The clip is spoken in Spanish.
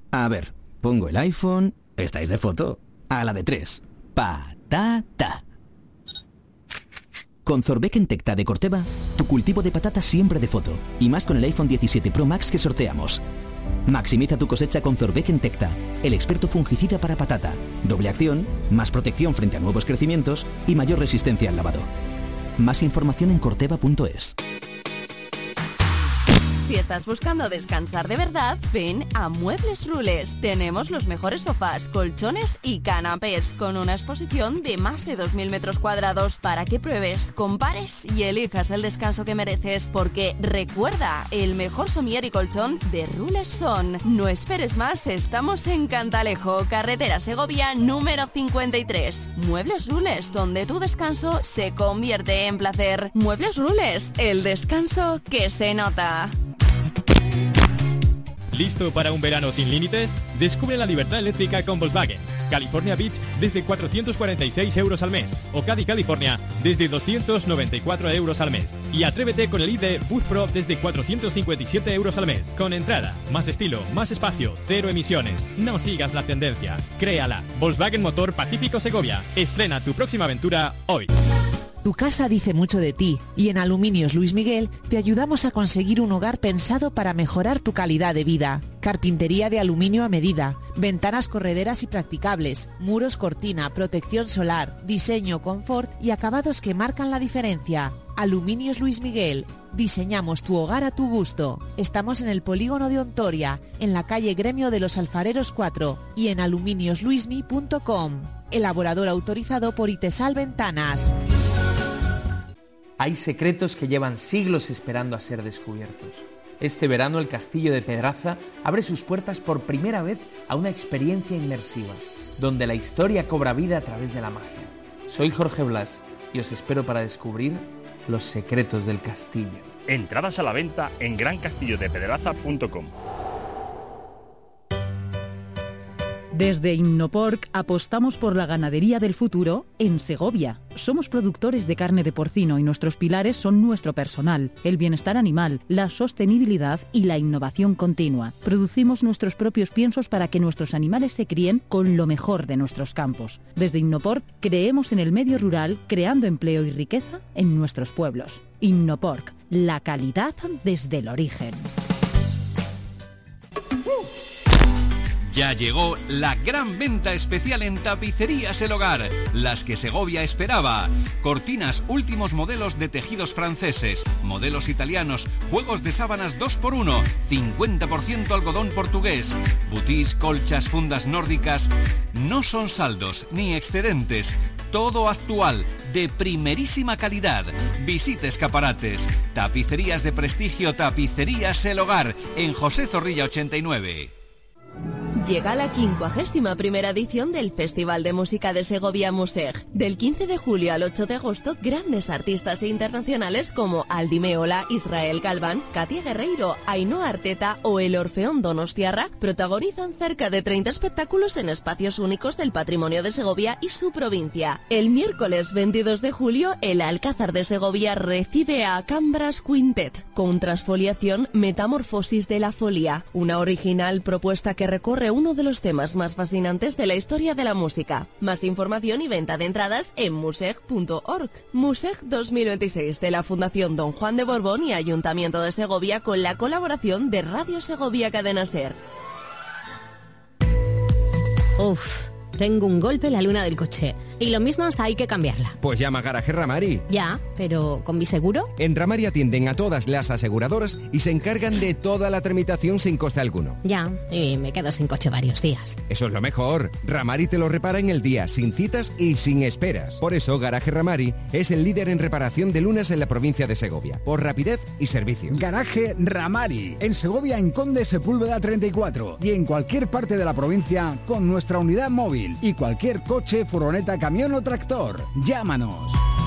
A ver, pongo el iPhone... Estáis de foto. A la de 3. Patata. Con Zorbeck Entecta de Corteva, tu cultivo de patata siempre de foto. Y más con el iPhone 17 Pro Max que sorteamos. Maximiza tu cosecha con Zorbeck Entecta, el experto fungicida para patata. Doble acción, más protección frente a nuevos crecimientos y mayor resistencia al lavado. Más información en corteva.es. Si estás buscando descansar de verdad, ven a Muebles Rules. Tenemos los mejores sofás, colchones y canapés, con una exposición de más de 2.000 metros cuadrados para que pruebes, compares y elijas el descanso que mereces. Porque recuerda, el mejor somier y colchón de Rules son. No esperes más, estamos en Cantalejo, carretera Segovia número 53. Muebles Rules, donde tu descanso se convierte en placer. Muebles Rules, el descanso que se nota. ¿Listo para un verano sin límites? Descubre la libertad eléctrica con Volkswagen. California Beach desde 446 euros al mes. O Caddy California desde 294 euros al mes. Y atrévete con el ID Boost Pro desde 457 euros al mes. Con entrada, más estilo, más espacio, cero emisiones. No sigas la tendencia. Créala. Volkswagen Motor Pacífico Segovia. Estrena tu próxima aventura hoy. Tu casa dice mucho de ti y en Aluminios Luis Miguel te ayudamos a conseguir un hogar pensado para mejorar tu calidad de vida. Carpintería de aluminio a medida, ventanas correderas y practicables, muros cortina, protección solar, diseño, confort y acabados que marcan la diferencia. Aluminios Luis Miguel. Diseñamos tu hogar a tu gusto. Estamos en el polígono de Ontoria, en la calle Gremio de los Alfareros 4 y en aluminiosluismi.com. Elaborador autorizado por Itesal Ventanas. Hay secretos que llevan siglos esperando a ser descubiertos. Este verano el Castillo de Pedraza abre sus puertas por primera vez a una experiencia inmersiva, donde la historia cobra vida a través de la magia. Soy Jorge Blas y os espero para descubrir los secretos del castillo. Entradas a la venta en grancastillodepedraza.com. Desde Innoporc apostamos por la ganadería del futuro en Segovia. Somos productores de carne de porcino y nuestros pilares son nuestro personal, el bienestar animal, la sostenibilidad y la innovación continua. Producimos nuestros propios piensos para que nuestros animales se críen con lo mejor de nuestros campos. Desde Innoporc creemos en el medio rural, creando empleo y riqueza en nuestros pueblos. Innoporc, la calidad desde el origen. Ya llegó la gran venta especial en Tapicerías El Hogar, las que Segovia esperaba. Cortinas, últimos modelos de tejidos franceses, modelos italianos, juegos de sábanas 2x1, 50% algodón portugués, butís, colchas, fundas nórdicas. No son saldos ni excedentes, todo actual, de primerísima calidad. Visite escaparates. Tapicerías de prestigio Tapicerías El Hogar, en José Zorrilla 89. Llega la 51ª edición del Festival de Música de Segovia Museg. Del 15 de julio al 8 de agosto, grandes artistas internacionales como Aldi Meola, Israel Galván, Katia Guerreiro, Ainhoa Arteta o el Orfeón Donostiarra protagonizan cerca de 30 espectáculos en espacios únicos del patrimonio de Segovia y su provincia. El miércoles 22 de julio, el Alcázar de Segovia recibe a Cambras Quintet con Transfoliación Metamorfosis de la Folía, una original propuesta que recorre uno de los temas más fascinantes de la historia de la música. Más información y venta de entradas en museg.org. Museg 2026 de la Fundación Don Juan de Borbón y Ayuntamiento de Segovia, con la colaboración de Radio Segovia Cadena Ser. Uf, tengo un golpe en la luna del coche y lo mismo hay que cambiarla. Pues llama a Garaje Ramari. Ya, pero ¿con mi seguro? En Ramari atienden a todas las aseguradoras y se encargan de toda la tramitación sin coste alguno. Ya, y me quedo sin coche varios días. Eso es lo mejor. Ramari te lo repara en el día, sin citas y sin esperas. Por eso Garaje Ramari es el líder en reparación de lunas en la provincia de Segovia, por rapidez y servicio. Garaje Ramari, en Segovia, en Conde Sepúlveda 34 y en cualquier parte de la provincia con nuestra unidad móvil y cualquier coche, furgoneta, camión o tractor. Llámanos.